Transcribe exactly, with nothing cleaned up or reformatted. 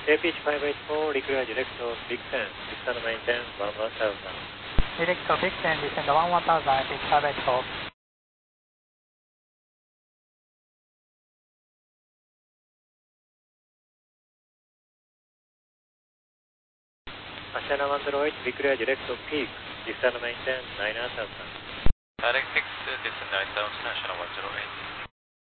K P H five eight four, require direct to Big Ten, descend maintain one one thousand. Direct to Big Ten, descend one one thousand, K P H five eight four. アシャナone zero eight, require direct to Peak, descend maintain nine thousand. Direct six, descend nine thousand, Ashana one zero eight.